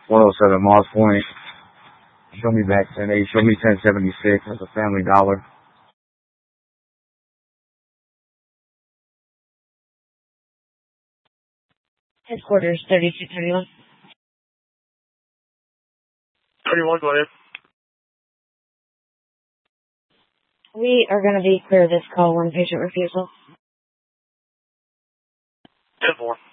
107 Moss Point. Show me back 10-8. Show me 1076. That's a Family Dollar. Headquarters 3231. 31, go ahead. We are going to be clear of this call on patient refusal. 10-4.